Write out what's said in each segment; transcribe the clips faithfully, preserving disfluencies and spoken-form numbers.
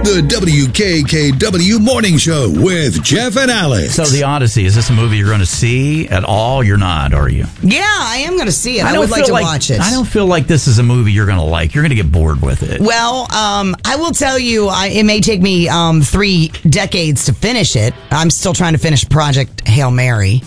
The W K K W Morning Show with Jeff and Alex. So The Odyssey, is this a movie you're going to see at all? You're not, are you? Yeah, I am going to see it. I, I would like to like, watch it. I don't feel like this is a movie you're going to like. You're going to get bored with it. Well, um, I will tell you, I, it may take me um, three decades to finish it. I'm still trying to finish Project Hail Mary.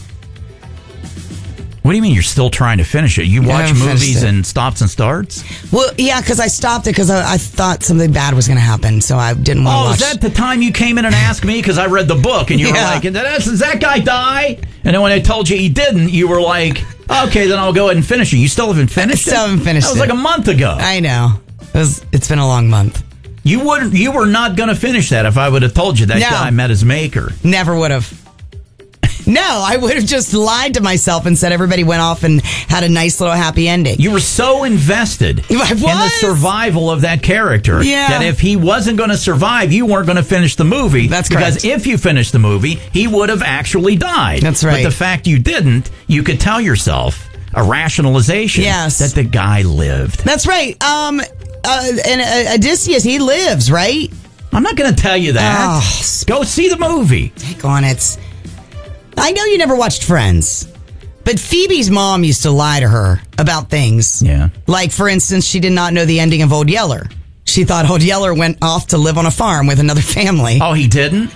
What do you mean you're still trying to finish it? You watch movies and stops and starts? Well, yeah, because I stopped it because I, I thought something bad was going to happen, so I didn't want to oh, watch. Oh, is that the time you came in and asked me? Because I read the book, and you yeah. were like, does that guy die? And then when I told you he didn't, you were like, okay, then I'll go ahead and finish it. You still haven't finished I still it? haven't finished it. That was it. like a month ago. I know. It was, it's been a long month. You wouldn't. You were not going to finish that if I would have told you that no. guy met his maker. Never would have. No, I would have just lied to myself and said everybody went off and had a nice little happy ending. You were so invested in the survival of that character yeah. that if he wasn't going to survive, you weren't going to finish the movie. That's because correct. if you finished the movie, he would have actually died. That's right. But the fact you didn't, you could tell yourself a rationalization yes. that the guy lived. That's right. Um, uh, and uh, Odysseus, he lives, right? I'm not going to tell you that. Oh, Go see the movie. Take on it. I know you never watched Friends, but Phoebe's mom used to lie to her about things. Yeah. Like, for instance, she did not know the ending of Old Yeller. She thought Old Yeller went off to live on a farm with another family. Oh, he didn't?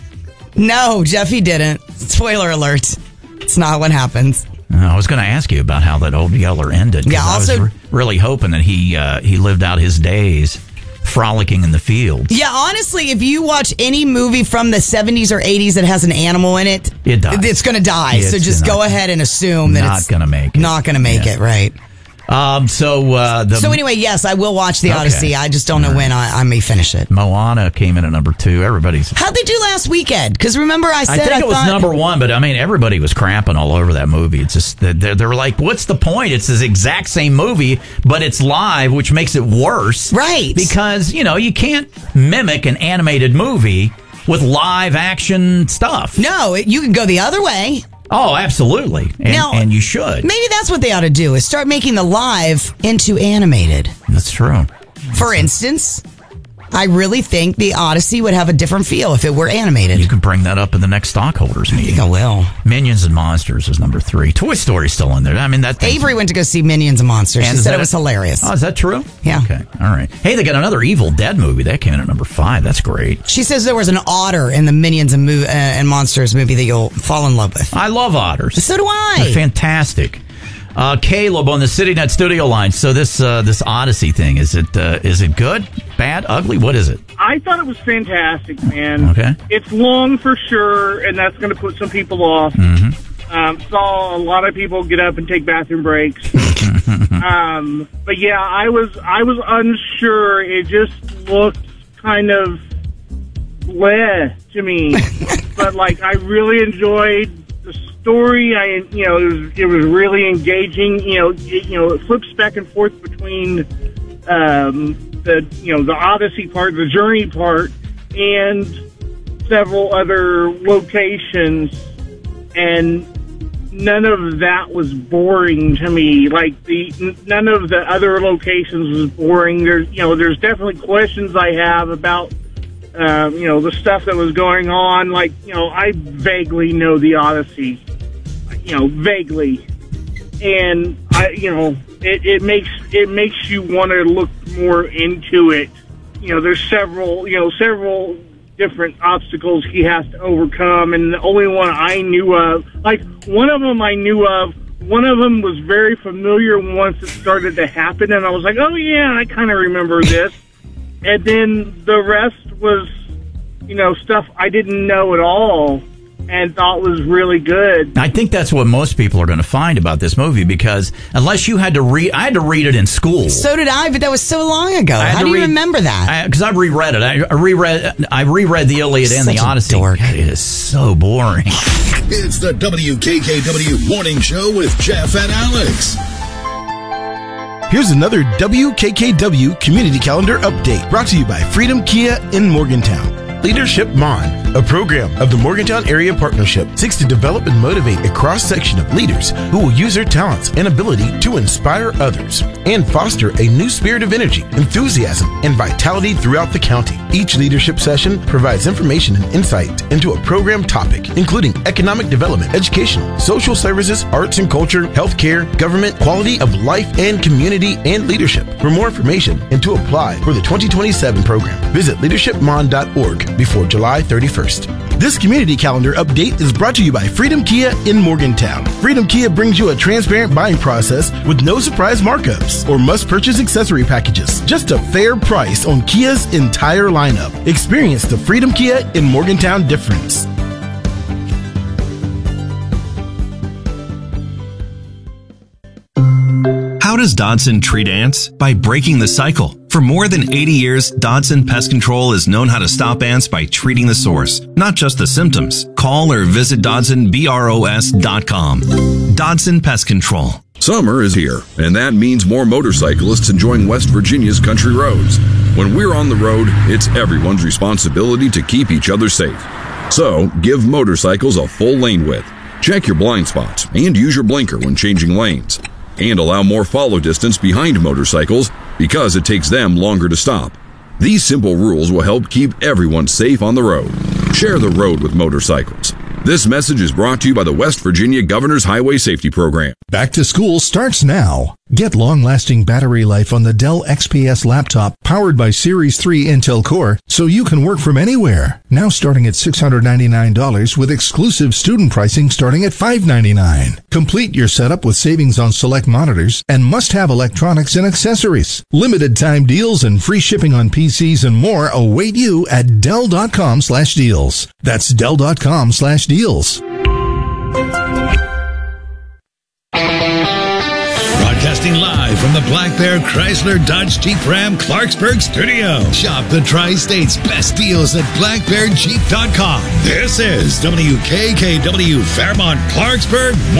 No, Jeffy didn't. Spoiler alert. It's not what happens. I was going to ask you about how that Old Yeller ended. Yeah, also, I was re- really hoping that he uh, he lived out his days frolicking in the fields. Yeah, honestly, if you watch any movie from the seventies or eighties that has an animal in it, it dies. it's going to die. It's so just not, go ahead and assume that not it's going to make it. Not going to make yeah. it, right? Um, so, uh, the, so anyway, yes, I will watch The Odyssey. Okay. I just don't know right. when I, I may finish it. Moana came in at number two. Everybody's. How'd they do last weekend? Because remember, I said I think I it was thought, number one, but I mean, everybody was cramping all over that movie. It's just they're, they're like, what's the point? It's this exact same movie, but it's live, which makes it worse, right? Because you know you can't mimic an animated movie with live action stuff. No, it, you can go the other way. Oh, absolutely. And, now, and you should. Maybe that's what they ought to do, is start making the live into animated. That's true. For instance, I really think The Odyssey would have a different feel if it were animated. You can bring that up in the next stockholders meeting. I think I will. Minions and Monsters is number three. Toy Story's still in there. I mean, that Avery went to go see Minions and Monsters. And she said that, it was hilarious. Oh, is that true? Yeah. Okay. All right. Hey, they got another Evil Dead movie. That came in at number five. That's great. She says there was an otter in the Minions and, Mo- uh, and Monsters movie that you'll fall in love with. I love otters. So do I. They're fantastic. Uh, Caleb on the CityNet studio line. So this uh, this Odyssey thing, is it uh, is it good, bad, ugly? What is it? I thought it was fantastic, man. Okay. It's long for sure, and that's going to put some people off. Mm-hmm. Um, saw a lot of people get up and take bathroom breaks. um, but yeah, I was I was unsure. It just looked kind of bleh to me. But like, I really enjoyed the story. I, you know, it was it was really engaging. You know, it, you know, it flips back and forth between um, the you know the Odyssey part, the journey part, and several other locations, and none of that was boring to me. Like the none of the other locations was boring. There's you know there's definitely questions I have about. Um, you know, the stuff that was going on, like, you know, I vaguely know the Odyssey, you know, vaguely. And, I, you know, it, it makes it makes you want to look more into it. You know, there's several, you know, several different obstacles he has to overcome. And the only one I knew of, like, one of them I knew of, one of them was very familiar once it started to happen. And I was like, oh, yeah, I kind of remember this. And then the rest was, you know, stuff I didn't know at all and thought was really good. I think that's what most people are going to find about this movie, because unless you had to read, I had to read it in school. So did I, but that was so long ago. How do you read, remember that? Because I, I reread it. I, I reread. I reread the Iliad and the Odyssey. Dork. God, it is so boring. It's the W K K W Morning Show with Jeff and Alex. Here's another W K K W Community Calendar update brought to you by Freedom Kia in Morgantown. Leadership Mon, a program of the Morgantown Area Partnership, seeks to develop and motivate a cross-section of leaders who will use their talents and ability to inspire others and foster a new spirit of energy, enthusiasm, and vitality throughout the county. Each leadership session provides information and insight into a program topic, including economic development, educational, social services, arts and culture, healthcare, government, quality of life and community, and leadership. For more information and to apply for the twenty twenty-seven program, visit leadership mon dot org before July thirty-first. This community calendar update is brought to you by Freedom Kia in Morgantown. Freedom Kia brings you a transparent buying process with no surprise markups or must-purchase accessory packages. Just a fair price on Kia's entire lineup. Experience the Freedom Kia in Morgantown difference. How does Dodson treat ants? By breaking the cycle. For more than eighty years, Dodson Pest Control has known how to stop ants by treating the source, not just the symptoms. Call or visit Dodson Bros dot com. Dodson Pest Control. Summer is here, and that means more motorcyclists enjoying West Virginia's country roads. When we're on the road, it's everyone's responsibility to keep each other safe. So, give motorcycles a full lane width. Check your blind spots and use your blinker when changing lanes. And allow more follow distance behind motorcycles because it takes them longer to stop. These simple rules will help keep everyone safe on the road. Share the road with motorcycles. This message is brought to you by the West Virginia Governor's Highway Safety Program. Back to school starts now. Get long-lasting battery life on the Dell X P S laptop powered by Series three Intel Core so you can work from anywhere. Now starting at six hundred ninety-nine dollars with exclusive student pricing starting at five hundred ninety-nine dollars. Complete your setup with savings on select monitors and must-have electronics and accessories. Limited time deals and free shipping on P Cs and more await you at Dell.com slash deals. That's Dell.com slash deals. Broadcasting live from the Black Bear Chrysler Dodge Jeep Ram Clarksburg studio. Shop the Tri-State's best deals at black bear jeep dot com. This is W K K W Fairmont Clarksburg